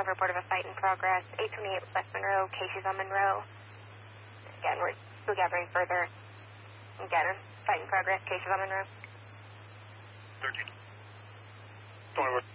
have a report of a fight in progress. 828 West Monroe, cases on Monroe. Again, we're still gathering further. Again, fight in progress, cases on Monroe. 13. 21.